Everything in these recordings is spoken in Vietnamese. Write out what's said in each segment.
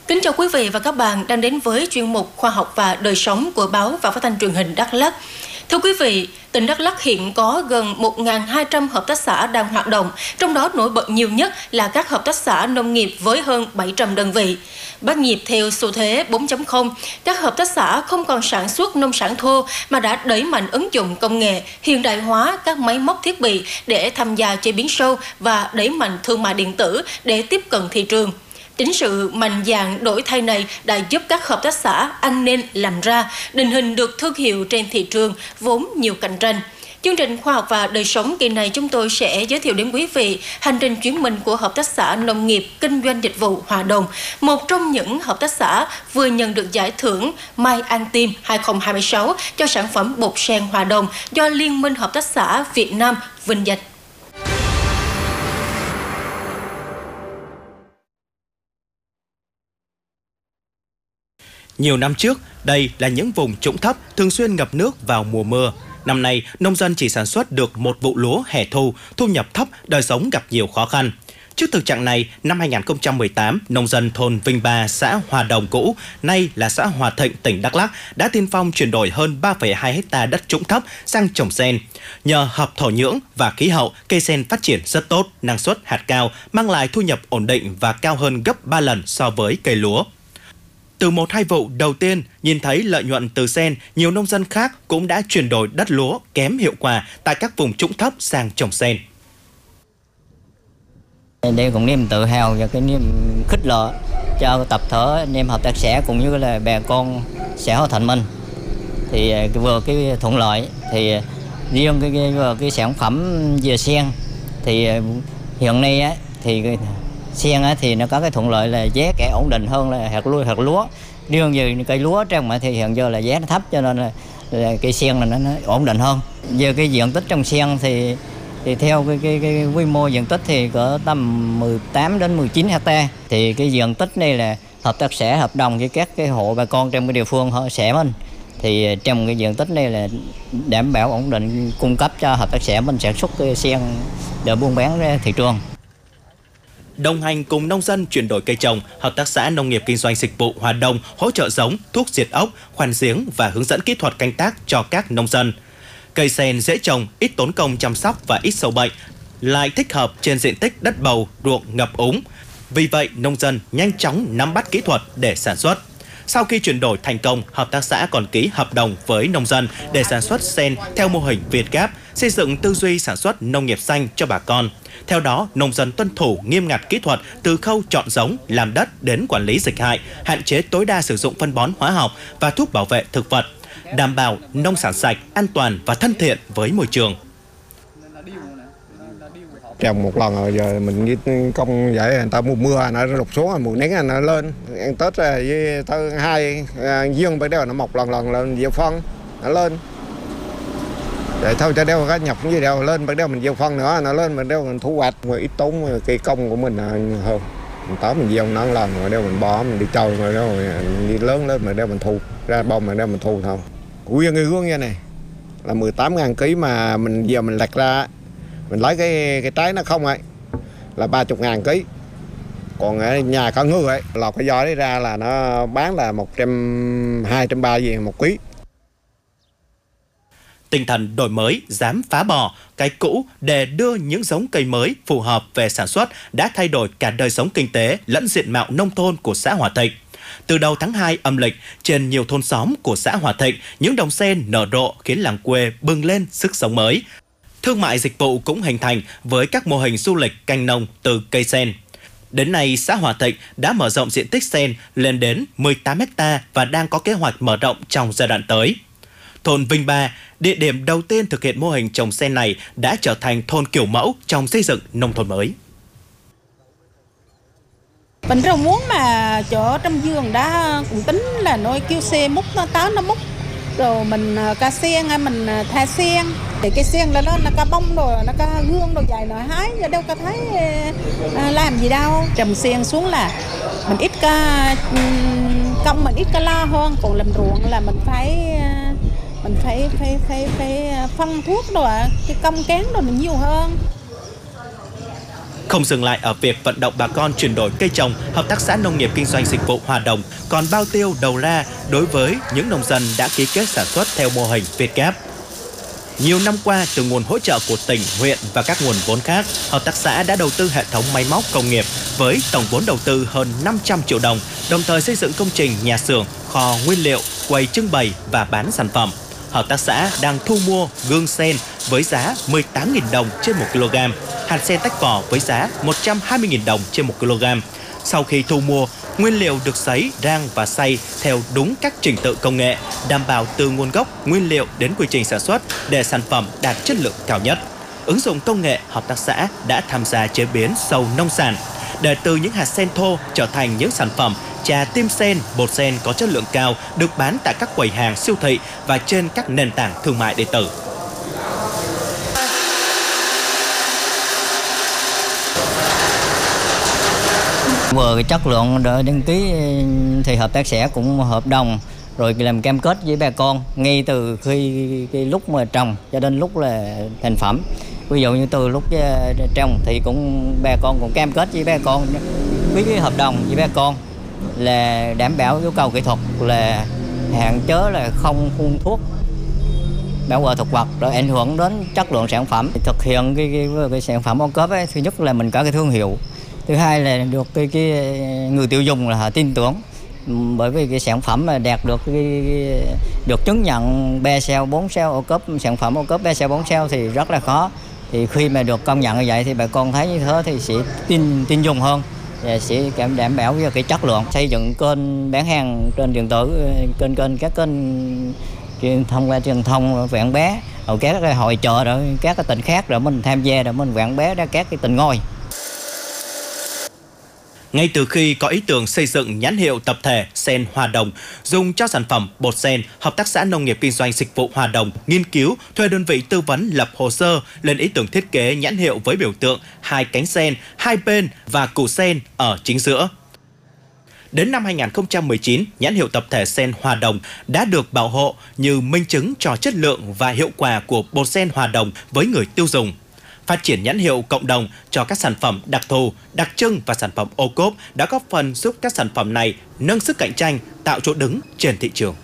Kính chào quý vị và các bạn đang đến với chuyên mục Khoa học và đời sống của báo và phát thanh truyền hình Đắk Lắk. Thưa quý vị, tỉnh Đắk Lắk hiện có gần 1.200 hợp tác xã đang hoạt động, trong đó nổi bật nhiều nhất là các hợp tác xã nông nghiệp với hơn 700 đơn vị. Bắt nhịp theo xu thế 4.0, các hợp tác xã không còn sản xuất nông sản thô mà đã đẩy mạnh ứng dụng công nghệ, hiện đại hóa các máy móc thiết bị để tham gia chế biến sâu và đẩy mạnh thương mại điện tử để tiếp cận thị trường. Chính sự mạnh dạn đổi thay này đã giúp các hợp tác xã ăn nên làm ra, định hình được thương hiệu trên thị trường vốn nhiều cạnh tranh. Chương trình Khoa học và đời sống kỳ này chúng tôi sẽ giới thiệu đến quý vị hành trình chuyển mình của hợp tác xã nông nghiệp kinh doanh dịch vụ Hòa Đồng, một trong những hợp tác xã vừa nhận được giải thưởng Mai An Tim 2026 cho sản phẩm bột sen Hòa Đồng do Liên minh Hợp tác xã Việt Nam vinh danh. Nhiều năm trước, đây là những vùng trũng thấp thường xuyên ngập nước vào mùa mưa. Năm nay, nông dân chỉ sản xuất được một vụ lúa hè thu, thu nhập thấp, đời sống gặp nhiều khó khăn. Trước thực trạng này, năm 2018, nông dân thôn Vinh Ba, xã Hòa Đồng cũ, nay là xã Hòa Thịnh, tỉnh Đắk Lắk, đã tiên phong chuyển đổi hơn 3,2 ha đất trũng thấp sang trồng sen. Nhờ hợp thổ nhưỡng và khí hậu, cây sen phát triển rất tốt, năng suất hạt cao, mang lại thu nhập ổn định và cao hơn gấp 3 lần so với cây lúa. Từ 1-2 vụ đầu tiên, nhìn thấy lợi nhuận từ sen, nhiều nông dân khác cũng đã chuyển đổi đất lúa kém hiệu quả tại các vùng trũng thấp sang trồng sen. Đây cũng niềm tự hào và cái niềm khích lệ cho tập thể anh em hợp tác xã cũng như là bà con xã Hòa Thịnh mình. Thì vừa cái thuận lợi thì riêng cái sản phẩm dừa sen thì hiện nay á, thì sen thì nó có cái thuận lợi là giá cả ổn định hơn là hạt lúa. Riêng về cây lúa trong thì hiện giờ là giá nó thấp cho nên là cây sen là nó ổn định hơn. Về cái diện tích trồng sen thì theo cái quy mô diện tích thì có tầm 18 đến 19 hectare. Thì cái diện tích này là hợp tác xã hợp đồng với các cái hộ bà con trong cái địa phương họ xã mình. Thì trong cái diện tích này là đảm bảo ổn định cung cấp cho hợp tác xã mình sản xuất cái sen để buôn bán ra thị trường. Đồng hành cùng nông dân chuyển đổi cây trồng, Hợp tác xã Nông nghiệp Kinh doanh Dịch vụ Hòa Đồng hỗ trợ giống, thuốc diệt ốc, khoan giếng và hướng dẫn kỹ thuật canh tác cho các nông dân. Cây sen dễ trồng, ít tốn công chăm sóc và ít sâu bệnh, lại thích hợp trên diện tích đất bầu, ruộng ngập úng. Vì vậy, nông dân nhanh chóng nắm bắt kỹ thuật để sản xuất. Sau khi chuyển đổi thành công, hợp tác xã còn ký hợp đồng với nông dân để sản xuất sen theo mô hình Việt Gáp, xây dựng tư duy sản xuất nông nghiệp xanh cho bà con. Theo đó, nông dân tuân thủ nghiêm ngặt kỹ thuật từ khâu chọn giống, làm đất đến quản lý dịch hại, hạn chế tối đa sử dụng phân bón hóa học và thuốc bảo vệ thực vật, đảm bảo nông sản sạch, an toàn và thân thiện với môi trường. Trồng một lần rồi giờ mình công vậy người ta mùa mưa nó lụt xuống, mùa nắng nó lên, ăn Tết với tới 2 dương bắt đầu nó mọc lần lên gieo phân nó lên. Vậy thôi cho đeo cái nhập gì đeo lên, bắt đầu mình gieo phân nữa nó lên, mình đeo mình thu hoạch, mà ít tốn cây công của mình hơn. Mình tới mình gieo nó lần rồi đeo mình bỏ mình đi trâu rồi đó mình đi lớn lên mình đeo mình thu ra bông mình đeo mình thu thôi. Nguyên cái gương như này là 18.000 kg mà mình giờ mình lặt ra mình lấy cái trái nó không ấy là 30.000 kg. Còn ở nhà có người ấy lọc cái gió đấy ra là nó bán là 120-130 gì một ký. Tinh thần đổi mới, dám phá bỏ cái cũ để đưa những giống cây mới phù hợp về sản xuất đã thay đổi cả đời sống kinh tế lẫn diện mạo nông thôn của xã Hòa Thịnh. Từ đầu tháng 2 âm lịch, trên nhiều thôn xóm của xã Hòa Thịnh, những đồng sen nở rộ khiến làng quê bừng lên sức sống mới. Thương mại dịch vụ cũng hình thành với các mô hình du lịch canh nông từ cây sen. Đến nay, xã Hòa Thịnh đã mở rộng diện tích sen lên đến 18 ha và đang có kế hoạch mở rộng trong giai đoạn tới. Thôn Vinh Ba, địa điểm đầu tiên thực hiện mô hình trồng sen này, đã trở thành thôn kiểu mẫu trong xây dựng nông thôn mới. Mình rất muốn mà chỗ trong vườn đã cũng tính là nuôi kêu xe múc nó táo nó múc rồi mình ca sen hay mình tha sen thì cái sen là nó ca bông rồi nó ca gương rồi dài nổi hái giờ đâu có thấy làm gì đâu. Trồng sen xuống là mình ít ca công, mình ít ca lo hơn, còn làm ruộng là mình phải phân thuốc rồi cái công cán rồi mình nhiều hơn. Không dừng lại ở việc vận động bà con chuyển đổi cây trồng, Hợp tác xã Nông nghiệp Kinh doanh Dịch vụ Hòa Đồng còn bao tiêu đầu ra đối với những nông dân đã ký kết sản xuất theo mô hình Việt Gáp. Nhiều năm qua, từ nguồn hỗ trợ của tỉnh, huyện và các nguồn vốn khác, hợp tác xã đã đầu tư hệ thống máy móc công nghiệp với tổng vốn đầu tư hơn 500 triệu đồng, đồng thời xây dựng công trình nhà xưởng, kho nguyên liệu, quầy trưng bày và bán sản phẩm. Hợp tác xã đang thu mua gương sen với giá 18.000 đồng trên 1 kg, hạt sen tách vỏ với giá 120.000 đồng trên 1 kg. Sau khi thu mua, nguyên liệu được sấy, rang và xay theo đúng các trình tự công nghệ, đảm bảo từ nguồn gốc, nguyên liệu đến quy trình sản xuất để sản phẩm đạt chất lượng cao nhất. Ứng dụng công nghệ, hợp tác xã đã tham gia chế biến sâu nông sản, để từ những hạt sen thô trở thành những sản phẩm trà tim sen, bột sen có chất lượng cao được bán tại các quầy hàng siêu thị và trên các nền tảng thương mại điện tử. Vừa cái chất lượng để đăng ký thì hợp tác xã cũng hợp đồng rồi làm cam kết với bà con ngay từ khi cái lúc mà trồng cho đến lúc là thành phẩm. Ví dụ như từ lúc trồng thì cũng bà con cũng cam kết với bà con ký cái hợp đồng với bà con là đảm bảo yêu cầu kỹ thuật, là hạn chế là không phun thuốc bảo vệ thực vật rồi ảnh hưởng đến chất lượng sản phẩm. Thực hiện cái sản phẩm ô cốp ấy, thứ nhất là mình có cái thương hiệu, thứ hai là được cái người tiêu dùng là họ tin tưởng, bởi vì cái sản phẩm mà đạt được được chứng nhận 3 sao 4 sao ô cốp, sản phẩm ô cốp 3 sao 4 sao thì rất là khó. Thì khi mà được công nhận như vậy thì bà con thấy như thế thì sẽ tin dùng hơn và sẽ đảm bảo về cái chất lượng. Xây dựng kênh bán hàng trên điện tử, các kênh thông qua truyền thông quảng bá ở các cái hội chợ rồi các cái tỉnh khác rồi mình tham gia rồi mình quảng bá ra các cái tỉnh ngôi. Ngay từ khi có ý tưởng xây dựng nhãn hiệu tập thể sen Hòa Đồng dùng cho sản phẩm bột sen, Hợp tác xã Nông nghiệp Kinh doanh Dịch vụ Hòa Đồng nghiên cứu, thuê đơn vị tư vấn lập hồ sơ lên ý tưởng thiết kế nhãn hiệu với biểu tượng 2 cánh sen, 2 bên và củ sen ở chính giữa. Đến năm 2019, nhãn hiệu tập thể sen Hòa Đồng đã được bảo hộ như minh chứng cho chất lượng và hiệu quả của bột sen Hòa Đồng với người tiêu dùng. Phát triển nhãn hiệu cộng đồng cho các sản phẩm đặc thù, đặc trưng và sản phẩm ô cốp đã góp phần giúp các sản phẩm này nâng sức cạnh tranh, tạo chỗ đứng trên thị trường.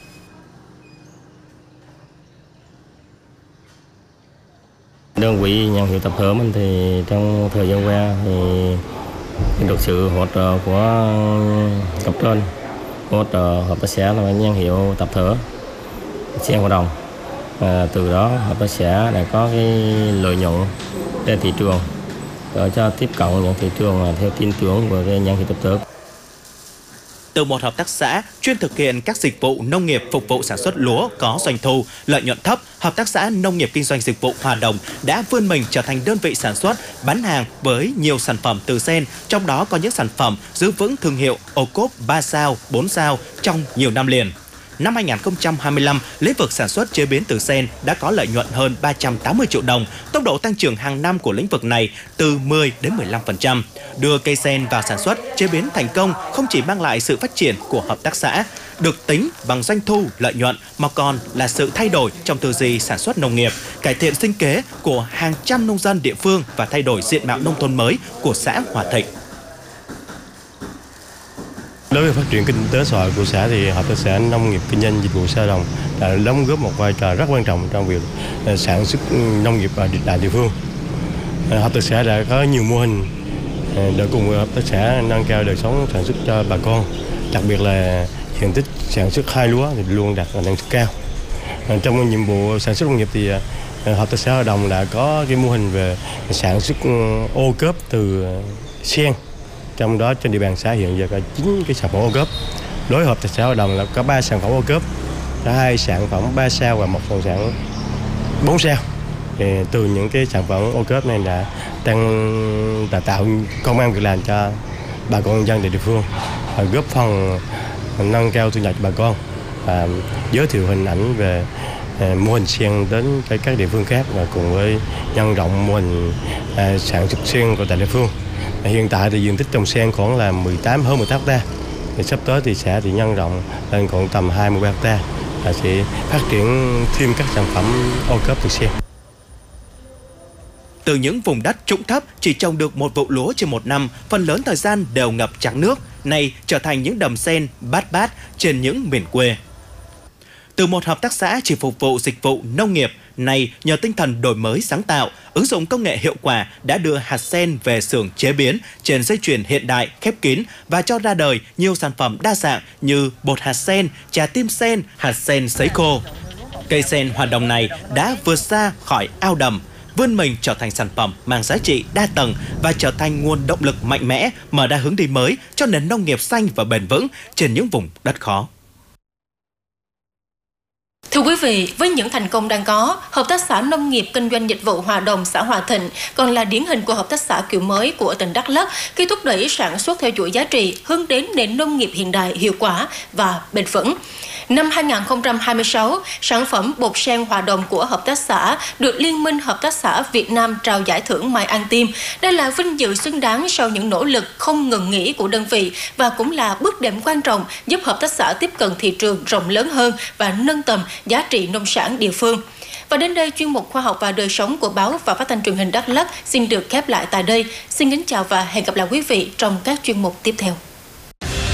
Đơn vị nhãn hiệu tập thể mình thì trong thời gian qua thì được sự hỗ trợ của cấp trên, hỗ trợ hợp tác xã là nhãn hiệu tập thể sen Hòa Đồng. Từ đó hợp tác xã đã có cái lợi nhuận trên thị trường để cho tiếp cận những thị trường theo tin tưởng của cái nhãn hiệu tập thể. Từ một hợp tác xã chuyên thực hiện các dịch vụ nông nghiệp phục vụ sản xuất lúa có doanh thu, lợi nhuận thấp, Hợp tác xã Nông nghiệp Kinh doanh Dịch vụ Hòa Đồng đã vươn mình trở thành đơn vị sản xuất, bán hàng với nhiều sản phẩm từ sen, trong đó có những sản phẩm giữ vững thương hiệu ô cốp 3 sao, 4 sao trong nhiều năm liền. Năm 2025, lĩnh vực sản xuất chế biến từ sen đã có lợi nhuận hơn 380 triệu đồng, tốc độ tăng trưởng hàng năm của lĩnh vực này từ 10 đến 15%. Đưa cây sen vào sản xuất, chế biến thành công không chỉ mang lại sự phát triển của hợp tác xã, được tính bằng doanh thu, lợi nhuận mà còn là sự thay đổi trong tư duy sản xuất nông nghiệp, cải thiện sinh kế của hàng trăm nông dân địa phương và thay đổi diện mạo nông thôn mới của xã Hòa Thịnh. Đối với phát triển kinh tế xã hội của xã thì Hợp tác xã Nông nghiệp Kinh doanh Dịch vụ Hòa Đồng đã đóng góp một vai trò rất quan trọng trong việc sản xuất nông nghiệp ở địa phương. Hợp tác xã đã có nhiều mô hình để cùng với hợp tác xã nâng cao đời sống sản xuất cho bà con, đặc biệt là diện tích sản xuất hai lúa thì luôn đạt năng suất cao. Trong nhiệm vụ sản xuất nông nghiệp thì Hợp tác xã Hòa Đồng đã có cái mô hình về sản xuất ô cốp từ sen. Trong đó trên địa bàn xã hiện giờ có 9 cái sản phẩm ô cốp. Đối với hợp tác xã Hòa Đồng là có 3 sản phẩm ô cốp, có 2 sản phẩm 3 sao và 1 sản phẩm 4 sao. Thì từ những cái sản phẩm ô cốp này đã tạo công ăn việc làm cho bà con dân địa phương, góp phần nâng cao thu nhập cho bà con và giới thiệu hình ảnh về mô hình sen đến các địa phương khác và cùng với nhân rộng mô hình sản xuất sen của tại địa phương. Hiện tại thì diện tích trồng sen khoảng là hơn 18 hectare. Thì sắp tới thì sẽ nhân rộng lên khoảng tầm 20 hectare và sẽ phát triển thêm các sản phẩm ô cốp từ sen. Từ những vùng đất trũng thấp chỉ trồng được một vụ lúa trên một năm, phần lớn thời gian đều ngập trắng nước, nay trở thành những đầm sen bát bát trên những miền quê. Từ một hợp tác xã chỉ phục vụ dịch vụ nông nghiệp, nay nhờ tinh thần đổi mới sáng tạo, ứng dụng công nghệ hiệu quả đã đưa hạt sen về xưởng chế biến trên dây chuyền hiện đại, khép kín và cho ra đời nhiều sản phẩm đa dạng như bột hạt sen, trà tim sen, hạt sen sấy khô. Cây sen hoạt động này đã vượt xa khỏi ao đầm, vươn mình trở thành sản phẩm mang giá trị đa tầng và trở thành nguồn động lực mạnh mẽ mở ra hướng đi mới cho nền nông nghiệp xanh và bền vững trên những vùng đất khó. Thưa quý vị, với những thành công đang có, Hợp tác xã Nông nghiệp Kinh doanh Dịch vụ Hòa Đồng xã Hòa Thịnh còn là điển hình của hợp tác xã kiểu mới của tỉnh Đắk Lắk khi thúc đẩy sản xuất theo chuỗi giá trị, hướng đến nền nông nghiệp hiện đại, hiệu quả và bền vững. Năm 2026, sản phẩm bột sen Hòa Đồng của hợp tác xã được Liên minh Hợp tác xã Việt Nam trao giải thưởng Mai Ăn Tim. Đây là vinh dự xứng đáng sau những nỗ lực không ngừng nghỉ của đơn vị và cũng là bước đệm quan trọng giúp hợp tác xã tiếp cận thị trường rộng lớn hơn và nâng tầm giá trị nông sản địa phương. Và đến đây, chuyên mục Khoa học và đời sống của báo và phát thanh truyền hình Đắk Lắk xin được khép lại tại đây. Xin kính chào và hẹn gặp lại quý vị trong các chuyên mục tiếp theo.